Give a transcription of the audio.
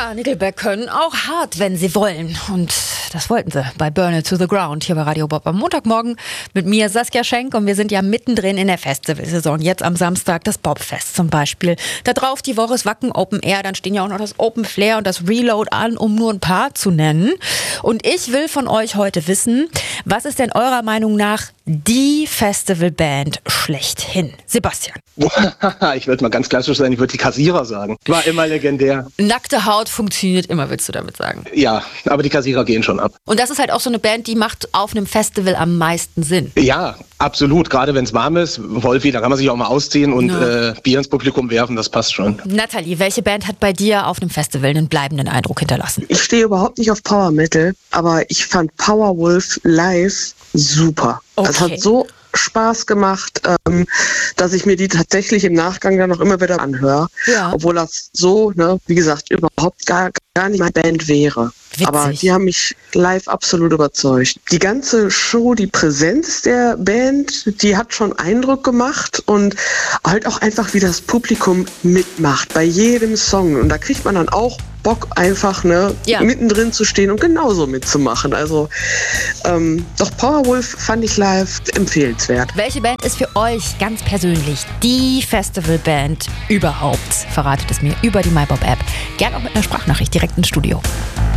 Ja, Nickelback können auch hart, wenn sie wollen. Und das wollten sie bei Burn It to the Ground hier bei Radio Bob am Montagmorgen mit mir, Saskia Schenk. Und wir sind ja mittendrin in der Festivalsaison. Jetzt am Samstag das Bobfest zum Beispiel. Da drauf die Woche ist Wacken Open Air. Dann stehen ja auch noch das Open Flair und das Reload an, um nur ein paar zu nennen. Und ich will von euch heute wissen, was ist denn eurer Meinung nach die Festivalband schlechthin? Sebastian. Ich würde mal ganz klassisch sein, ich würde die Kassierer sagen. War immer legendär. Nackte Haut funktioniert immer, willst du damit sagen? Ja, aber die Kassierer gehen schon ab. Und das ist halt auch so eine Band, die macht auf einem Festival am meisten Sinn. Ja, absolut. Gerade wenn es warm ist, Wolfi, da kann man sich auch mal ausziehen und Bier ins Publikum werfen, das passt schon. Nathalie, welche Band hat bei dir auf einem Festival einen bleibenden Eindruck hinterlassen? Ich stehe überhaupt nicht auf Power Metal, aber ich fand Powerwolf live super. Okay. Es hat so Spaß gemacht, dass ich mir die tatsächlich im Nachgang dann noch immer wieder anhöre. Ja. Obwohl das so, wie gesagt, überhaupt gar nicht meine Band wäre. Witzig. Aber die haben mich live absolut überzeugt. Die ganze Show, die Präsenz der Band, die hat schon Eindruck gemacht und halt auch einfach, wie das Publikum mitmacht bei jedem Song. Und da kriegt man dann auch Bock, einfach mittendrin zu stehen und genauso mitzumachen. Also doch Powerwolf fand ich live empfehlenswert. Welche Band ist für euch ganz persönlich die Festivalband überhaupt? Verratet es mir über die MyBob-App. Gerne auch mit einer Sprachnachricht direkt ins Studio.